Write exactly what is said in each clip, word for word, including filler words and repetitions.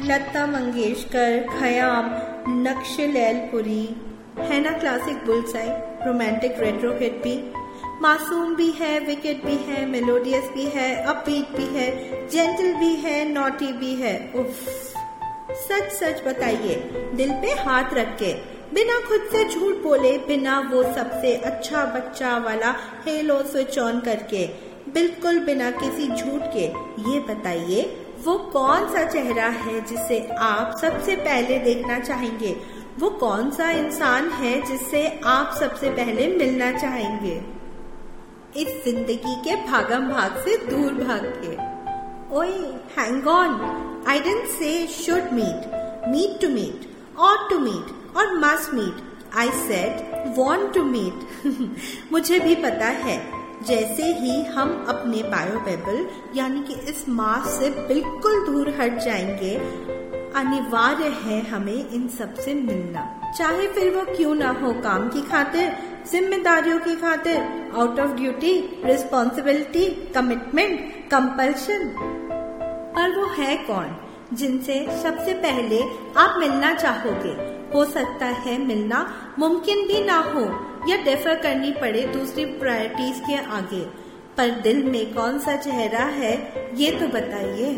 लता मंगेशकर, खयाम, नक्श लैलपुरी, है ना classic bullseye, romantic retro hit भी, मासूम भी है, विकेट भी है, मेलोडियस भी है, अपबीट भी है, जेंटल भी है, नॉटी भी है। उफ, सच सच बताइए, दिल पे हाथ रख के, बिना खुद से झूठ बोले, बिना वो सबसे अच्छा बच्चा वाला हेलो स्विच ऑन करके, बिल्कुल बिना किसी झूठ के, ये बताइए वो कौन सा चेहरा है जिसे आप सबसे पहले देखना चाहेंगे? वो कौन सा इंसान है जिससे आप सबसे पहले मिलना चाहेंगे? इस जिंदगी के भागम भाग से दूर भाग के। ओए, hang on, I didn't say should meet, need to meet, ought to meet और must meet. I said want to meet. मुझे भी पता है, जैसे ही हम अपने बायोबेबल यानी कि इस मास से बिल्कुल दूर हट जाएंगे, अनिवार्य है हमें इन सब से मिलना, चाहे फिर वो क्यों ना हो, काम की खातिर, जिम्मेदारियों की खातिर, out of duty, responsibility, commitment, compulsion. पर वो है कौन जिनसे सबसे पहले आप मिलना चाहोगे? हो सकता है मिलना मुमकिन भी ना हो या डिफर करनी पड़े दूसरी प्रायोरिटीज के आगे, पर दिल में कौन सा चेहरा है ये तो बताइए।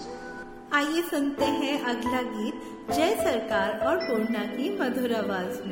आइए सुनते हैं अगला गीत जय सरकार और पूर्णा की मधुर आवाज में।